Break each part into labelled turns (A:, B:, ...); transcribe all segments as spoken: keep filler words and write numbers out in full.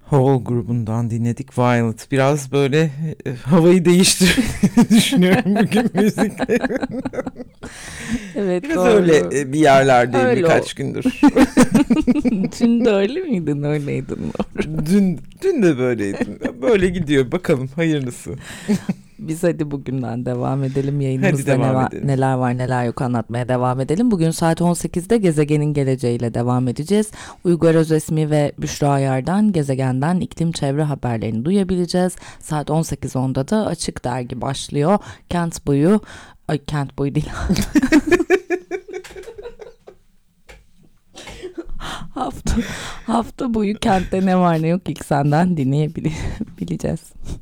A: Hole grubundan dinledik Violet. Biraz böyle e, havayı değiştirmeyi düşünüyorum bugün müzikte.
B: Evet,
A: Biraz
B: doğru.
A: öyle e, bir yerlerdeyim
B: Öyle
A: birkaç
B: o.
A: gündür.
B: Dün de öyle miydin? Öyleydin.
A: Dün dün de böyleydim. Böyle gidiyor. Bakalım hayırlısı.
B: Biz hadi bugünden devam edelim.
A: Hadi
B: Yayınımızda ne
A: devam
B: var,
A: edelim.
B: neler var neler yok anlatmaya devam edelim. Bugün saat on sekizde gezegenin geleceğiyle devam edeceğiz. Uygar Özesmi ve Büşra Ayar'dan gezegenden iklim çevre haberlerini duyabileceğiz. Saat on sekiz onda da Açık Dergi başlıyor. Kent boyu, ay kent boyu değil. hafta hafta boyu kentte ne var ne yok ilk senden dinleyebileceğiz.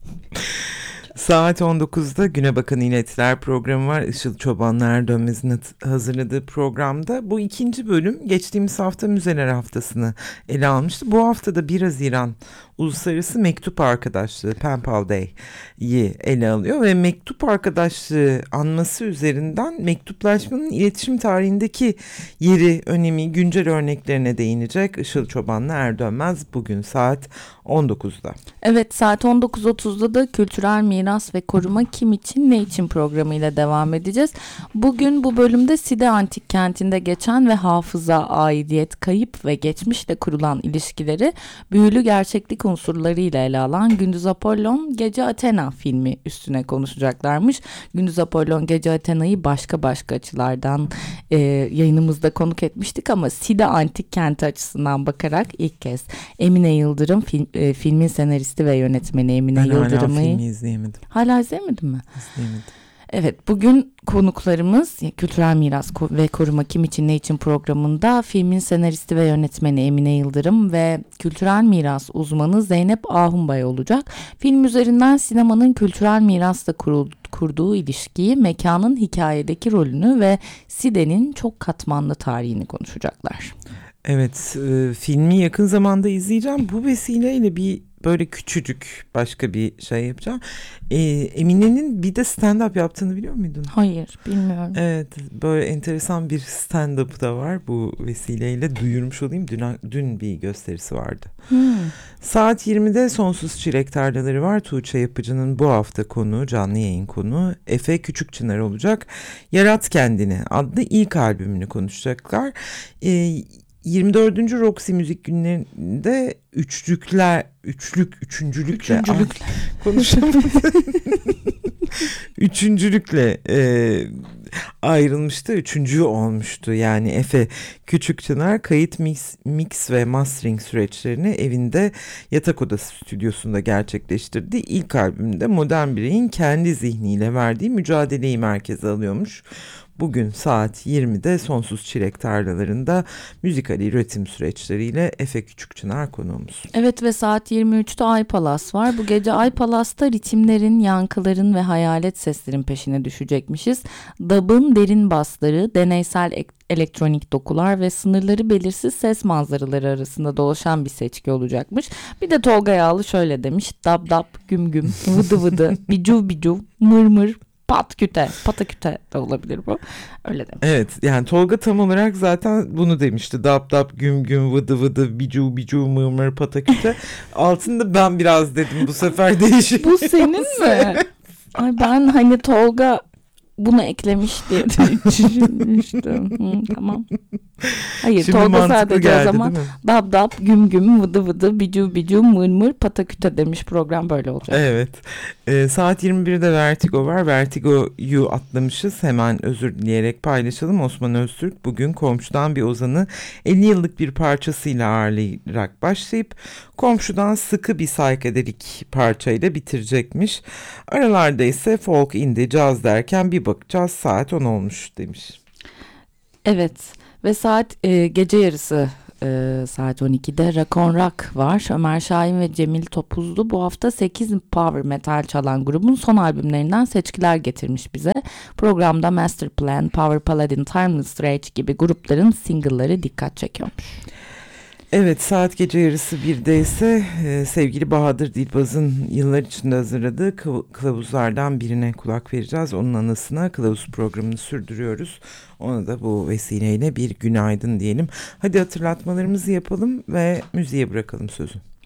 A: Saat on dokuzda Güne Bakan İletiler programı var. Işıl Çobanlar Dönmez'in hazırladığı programda. Bu ikinci bölüm geçtiğimiz hafta müzeler haftasını ele almıştı. Bu hafta da bir Haziran Uluslararası Mektup Arkadaşlığı Pen Pal Day'i ele alıyor ve mektup arkadaşlığı anması üzerinden mektuplaşmanın iletişim tarihindeki yeri, önemi, güncel örneklerine değinecek Işıl Çobanlı Erdönmez bugün saat on dokuzda.
B: Evet, saat on dokuz otuzda da Kültürel Miras ve Koruma Kim İçin Ne İçin programıyla devam edeceğiz. Bugün bu bölümde Side Antik Kenti'nde geçen ve hafıza, aidiyet, kayıp ve geçmişle kurulan ilişkileri büyülü gerçeklik unsurlarıyla ele alan Gündüz Apollon Gece Athena filmi üstüne konuşacaklarmış. Gündüz Apollon Gece Athena'yı başka başka açılardan e, yayınımızda konuk etmiştik ama Side Antik Kenti açısından bakarak ilk kez Emine Yıldırım film, e, filmin senaristi ve yönetmeni Emine
A: ben
B: Yıldırım'ı.
A: Ben hala filmi izleyemedim.
B: Hala izlemedin mi?
A: İzleyemedim.
B: Evet, bugün konuklarımız Kültürel Miras ve Koruma Kim İçin Ne İçin programında filmin senaristi ve yönetmeni Emine Yıldırım ve kültürel miras uzmanı Zeynep Ahunbay olacak. Film üzerinden sinemanın kültürel mirasla kurduğu ilişkiyi, mekanın hikayedeki rolünü ve Side'nin çok katmanlı tarihini konuşacaklar.
A: Evet, e, filmi yakın zamanda izleyeceğim. Bu vesileyle bir böyle küçücük başka bir şey yapacağım. E, Emine'nin bir de stand-up yaptığını biliyor muydun?
B: Hayır, bilmiyorum.
A: Evet, böyle enteresan bir stand-up da var. Bu vesileyle duyurmuş olayım. Dün, dün bir gösterisi vardı.
B: Hmm.
A: Saat yirmide Sonsuz Çilek Tarlaları var. Tuğçe Yapıcı'nın bu hafta konu, canlı yayın konu Efe Küçükçınar olacak. Yarat Kendini adlı ilk albümünü konuşacaklar. E, yirmi dördüncü Roxy Müzik Günlerinde üçlükler, üçlük, üçüncülükle,
B: üçüncülükle.
A: konuşamadım. Üçüncülükle e, ayrılmıştı. Üçüncü olmuştu. Yani Efe Küçükçınar kayıt, mix, mix ve mastering süreçlerini evinde yatak odası stüdyosunda gerçekleştirdi. İlk albümünde modern bireyin kendi zihniyle verdiği mücadeleyi merkeze alıyormuş. Bugün saat yirmide Sonsuz Çilek Tarlalarında müzikal üretim süreçleriyle Efe Küçükçınar konuğumuz.
B: Evet ve saat yirmi üçte Ay Palas var. Bu gece Ay Palas'ta ritimlerin, yankıların ve hayalet seslerin peşine düşecekmişiz. Dub'ın derin basları, deneysel ek- elektronik dokular ve sınırları belirsiz ses manzaraları arasında dolaşan bir seçki olacakmış. Bir de Tolga Yağlı şöyle demiş: dab dab, güm güm, vıdı vıdı, bicuv bicuv, mır mır, pat küte, pataküte de olabilir bu. Öyle demiş.
A: Evet, yani Tolga tam olarak zaten bunu demişti. Dap dap, güm güm, vıdı vıdı, bicu bicu, mırmır, pataküte. Altında ben biraz dedim bu sefer değişik.
B: Bu senin mi? Ay ben hani Tolga bunu eklemiş diye düşünmüştüm. Hı, tamam. Hayır,
A: Şimdi
B: Tolga
A: mantıklı
B: sadece
A: geldi,
B: o zaman
A: değil mi?
B: dab dab, güm güm, vıdı vıdı, bicu bicu, mır mır, pataküte demiş, program böyle olacak.
A: Evet. Ee, saat yirmi birde Vertigo var. Vertigo'yu atlamışız. Hemen özür dileyerek paylaşalım. Osman Öztürk bugün Komşu'dan bir ozanı elli yıllık bir parçasıyla ağırlayarak başlayıp Komşu'dan sıkı bir psychedelic parçayla bitirecekmiş. Aralarda ise folk, indie, caz derken bir bakacağız saat on olmuş demiş.
B: Evet ve saat e, gece yarısı e, saat on ikide Rock on Rock var. Ömer Şahin ve Cemil Topuzlu bu hafta sekiz power metal çalan grubun son albümlerinden seçkiler getirmiş bize. Programda Master Plan, Power Paladin, Timeless Rage gibi grupların single'ları dikkat çekiyormuş.
A: Evet, saat gece yarısı birde ise e, sevgili Bahadır Dilbaz'ın yıllar içinde hazırladığı kıv- kılavuzlardan birine kulak vereceğiz. Onun anısına kılavuz programını sürdürüyoruz. Ona da bu vesileyle bir günaydın diyelim. Hadi hatırlatmalarımızı yapalım ve müziğe bırakalım sözü.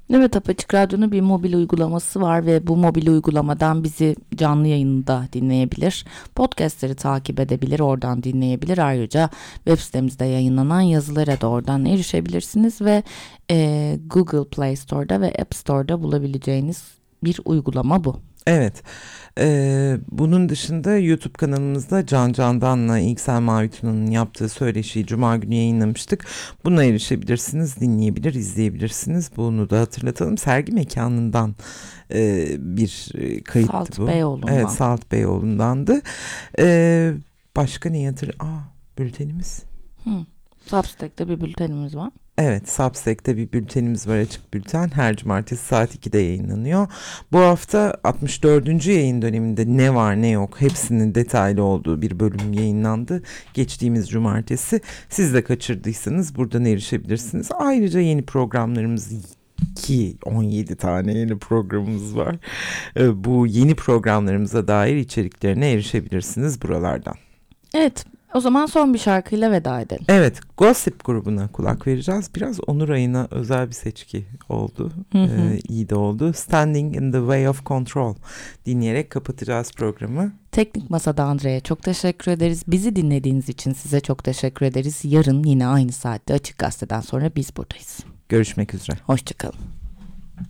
B: Evet, Apaçık Radyo'nun bir mobil uygulaması var ve bu mobil uygulamadan bizi canlı yayında dinleyebilir. Podcastleri takip edebilir, oradan dinleyebilir. Ayrıca web sitemizde yayınlanan yazılara da oradan erişebilirsiniz ve e, Google Play Store'da ve App Store'da bulabileceğiniz bir uygulama bu.
A: Evet. Ee, bunun dışında YouTube kanalımızda Can Candan'la İlksel Mavituna'nın yaptığı söyleşiyi Cuma günü yayınlamıştık. Buna erişebilirsiniz, dinleyebilir, izleyebilirsiniz. Bunu da hatırlatalım. Sergi mekanından e, bir e, kayıttı
B: Salt
A: bu.
B: Beyoğlu'ndan.
A: Evet, Salt Beyoğlu'ndandı. Ee, başka ne hatır? Aa, bültenimiz.
B: Hı. Substack'te bir bültenimiz var.
A: Evet, Substack'te bir bültenimiz var, açık bülten. Her cumartesi saat ikide yayınlanıyor. Bu hafta altmış dördüncü yayın döneminde ne var ne yok hepsinin detaylı olduğu bir bölüm yayınlandı. Geçtiğimiz cumartesi. Siz de kaçırdıysanız buradan erişebilirsiniz. Ayrıca yeni programlarımız ki on yedi tane yeni programımız var. Bu yeni programlarımıza dair içeriklerine erişebilirsiniz buralardan.
B: Evet. O zaman son bir şarkıyla veda edelim.
A: Evet, Gossip grubuna kulak vereceğiz. Biraz Onur ayına özel bir seçki oldu.
B: Hı hı.
A: Ee, iyi de oldu. Standing in the Way of Control dinleyerek kapatacağız programı.
B: Teknik Masa'da Andre'ye çok teşekkür ederiz. Bizi dinlediğiniz için size çok teşekkür ederiz. Yarın yine aynı saatte Açık Gazete'den sonra biz buradayız.
A: Görüşmek üzere.
B: Hoşçakalın.